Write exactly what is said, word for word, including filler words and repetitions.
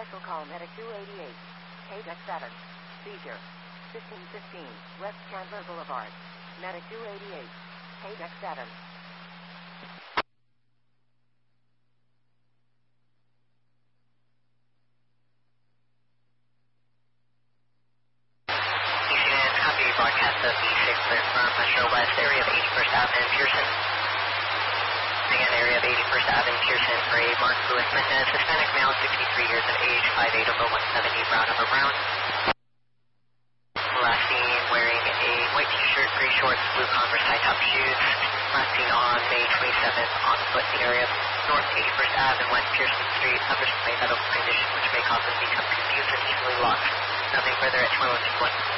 Special call Medic two eighty-eight. K D E C seven. Seizure. fifteen fifteen. West Chandler Boulevard. Medic two eighty-eight. K D E C seven. Broadcast of B six clear from Metro West, area of eighty-first Avenue and Pearson. Again, area of eighty-first Avenue and Pearson for a Mark Lewis Mendez, Hispanic male, sixty-three years of age, five eight over one seventy, brown over brown. Last seen wearing a white t-shirt, gray shorts, blue Converse high-top shoes. Last seen on May twenty-seventh on foot in the area of North eighty-first Avenue and West Pearson Street. Numbers may medical condition which may cause us to become confused and easily lost. Nothing further at two one two one.